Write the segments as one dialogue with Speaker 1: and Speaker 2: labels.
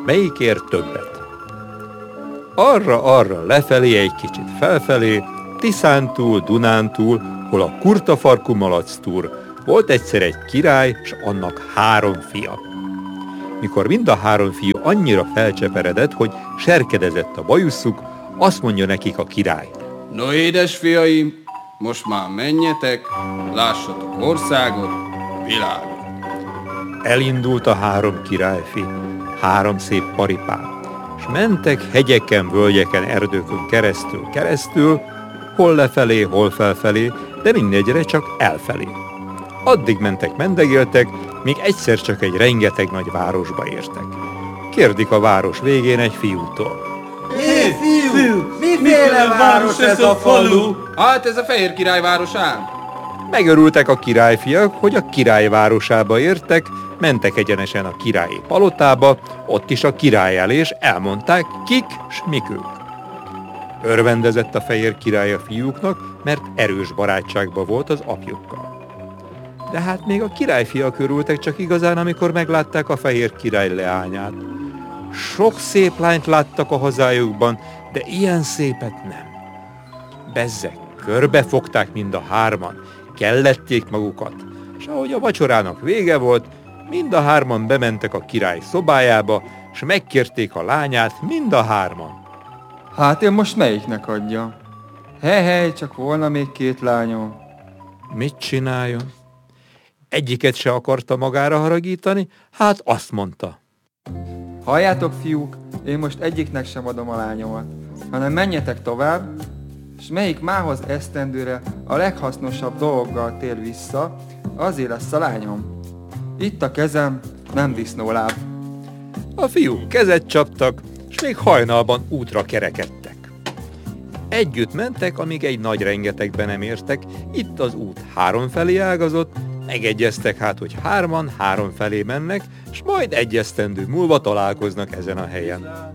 Speaker 1: melyik ér többet. Arra-arra, lefelé, egy kicsit felfelé, Tiszántúl, Dunántúl, hol a kurtafarkú malactúr, volt egyszer egy király, s annak 3 fia. Mikor mind a 3 fiú annyira felcseperedett, hogy serkedezett a bajuszuk, azt mondja nekik a király:
Speaker 2: No, édesfiaim, most már menjetek, lássatok országot, világot.
Speaker 1: Elindult a 3 királyfi, 3 szép paripám, s mentek hegyeken, völgyeken, erdőkön keresztül, hol lefelé, hol felfelé, de mindegyre csak elfelé. Addig mentek, mendegéltek, míg egyszer csak egy rengeteg nagy városba értek. Kérdik a város végén egy fiútól:
Speaker 3: Fiú, miféle város ez a falu?
Speaker 2: Hát ez a Fehér Király városán.
Speaker 1: Megörültek a királyfiak, hogy a király városába értek, mentek egyenesen a királyi palotába, ott is a király elé, és elmondták, kik s mik ők. Örvendezett a Fehér Király a fiúknak, mert erős barátságban volt az apjukkal. De hát még a királyfiak örültek csak igazán, amikor meglátták a Fehér Király leányát. Sok szép lányt láttak a hazájukban, de ilyen szépet nem. Bezzeg, körbefogták mind a 3-an, kellették magukat, és ahogy a vacsorának vége volt, mind a 3-an bementek a király szobájába, és megkérték a lányát mind a 3-an.
Speaker 3: Hát én most melyiknek adjam? Hely, csak volna még 2 lányom.
Speaker 1: Mit csináljon? Egyiket se akarta magára haragítani, hát azt mondta:
Speaker 3: Halljátok, fiúk, én most egyiknek sem adom a lányomat, hanem menjetek tovább, és melyik mához esztendőre a leghasznosabb dologgal tér vissza, azért lesz a lányom. Itt a kezem, nem disznóláb.
Speaker 1: A fiúk kezet csaptak, és még hajnalban útra kerekedtek. Együtt mentek, amíg egy nagy rengetegbe nem értek, itt az út 3 felé ágazott, megegyeztek hát, hogy 3-an 3 felé mennek, és majd egy esztendő múlva találkoznak ezen a helyen.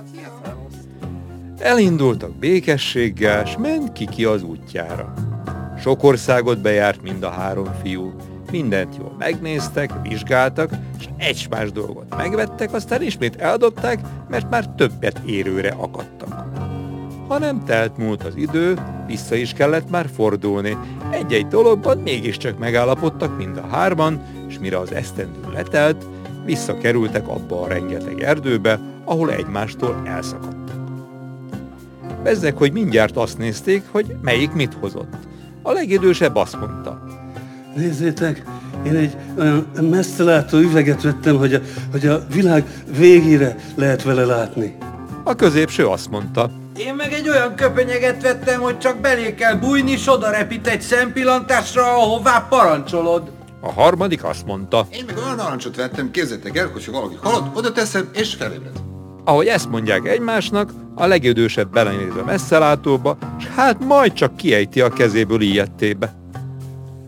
Speaker 1: Elindultak békességgel, s ment ki az útjára. Sok országot bejárt mind a 3 fiú, mindent jól megnéztek, vizsgáltak, és egy-más dolgot megvettek, aztán ismét eldobták, mert már többet érőre akadtak. Ha nem telt múlt az idő, vissza is kellett már fordulni. Egy-egy dologban mégiscsak megállapodtak mind a 3-an, és mire az esztendő letelt, visszakerültek abba a rengeteg erdőbe, ahol egymástól elszakadtak. Bezzeg, hogy mindjárt azt nézték, hogy melyik mit hozott. A legidősebb azt mondta:
Speaker 4: Nézzétek, én egy olyan messzelátó üveget vettem, hogy a világ végére lehet vele látni.
Speaker 1: A középső azt mondta:
Speaker 5: Én meg egy olyan köpenyeget vettem, hogy csak belé kell bújni, s oda repít egy szempillantásra, ahová parancsolod.
Speaker 1: A harmadik azt mondta:
Speaker 6: Én meg olyan narancsot vettem, képzeljétek el, hogyha valaki halott, oda teszem, és felébred.
Speaker 1: Ahogy ezt mondják egymásnak, a legidősebb belenéz a messzelátóba, s hát majd csak kiejti a kezéből ilyettébe: